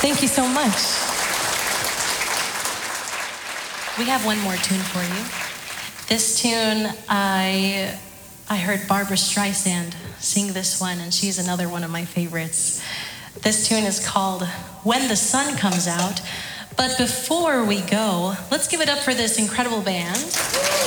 Thank you so much. We have one more tune for you. This tune, I heard Barbara Streisand sing this one, and she's another one of my favorites. This tune is called When the Sun Comes Out. But before we go, let's give it up for this incredible band.